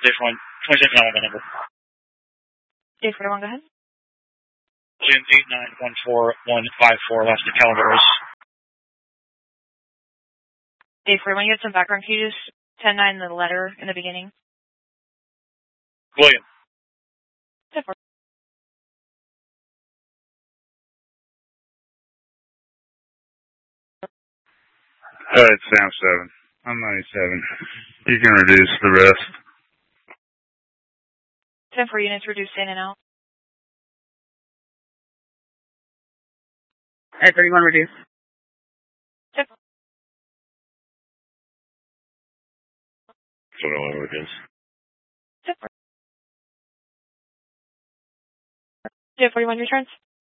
Day 26 now, number. Day 41, go ahead. William 8914154, last the calendar is. Day 41, you had some background. Can you just 10-9 the letter in the beginning? William. It's Sam 7. I'm 97. You can reduce the rest. 10-4 units reduced in and out. At 31 reduced. 10-4. 21 reduced. 10-4. Day 41 returns.